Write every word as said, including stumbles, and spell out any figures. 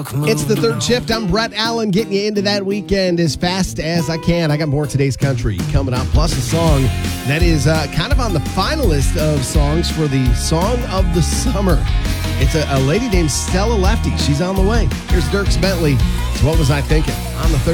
It's the third shift. I'm Brett Allen, getting you into that weekend as fast as I can. I got more Today's Country coming up, plus a song that is uh, kind of on the finalist of songs for the Song of the Summer. It's a, a lady named Stella Lefty. She's on the way. Here's Dierks Bentley. It's What Was I Thinking on the third